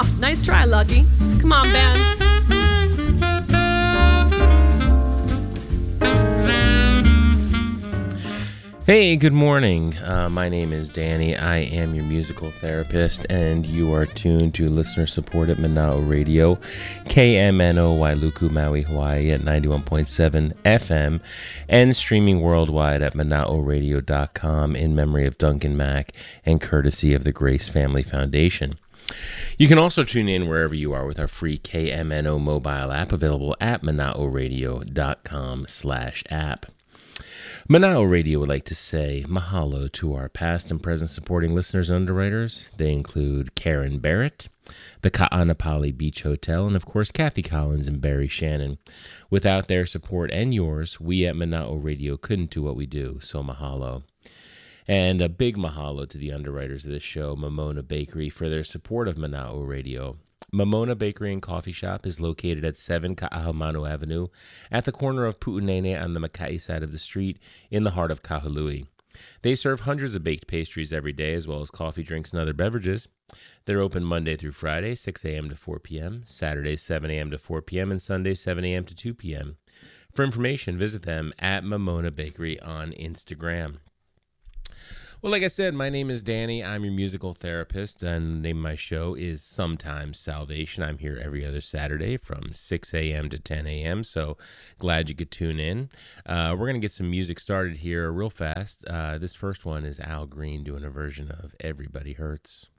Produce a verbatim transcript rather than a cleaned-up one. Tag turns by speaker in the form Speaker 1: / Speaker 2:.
Speaker 1: Oh, nice try, Lucky. Come on, Ben.
Speaker 2: Hey, good morning. Uh, my name is Danny. I am your musical therapist, and you are tuned to listener-supported Mana'o Radio, K M N O Wailuku, Maui, Hawaii at ninety-one point seven F M, and streaming worldwide at mana'o radio dot com in memory of Duncan Mack and courtesy of the Grace Family Foundation. You can also tune in wherever you are with our free K M N O mobile app available at mana'o radio dot com slash app. Mana'o Radio would like to say mahalo to our past and present supporting listeners and underwriters. They include Karen Barrett, the Ka'anapali Beach Hotel, and of course Kathy Collins and Barry Shannon. Without their support and yours, we at Mana'o Radio couldn't do what we do, so mahalo. And a big mahalo to the underwriters of this show, Momona Bakery, for their support of Mana'o Radio. Momona Bakery and Coffee Shop is located at seven Ka'ahumanu Avenue at the corner of Pu'unene on the Makai side of the street in the heart of Kahului. They serve hundreds of baked pastries every day as well as coffee, drinks, and other beverages. They're open Monday through Friday, six a.m. to four p.m., Saturday, seven a.m. to four p.m., and Sunday, seven a.m. to two p.m. For information, visit them at Momona Bakery on Instagram. Well, like I said, my name is Danny. I'm your musical therapist, and the name of my show is Sometimes Salvation. I'm here every other Saturday from six a.m. to ten a.m., so glad you could tune in. Uh, we're going to get some music started here real fast. Uh, this first one is Al Green doing a version of Everybody Hurts.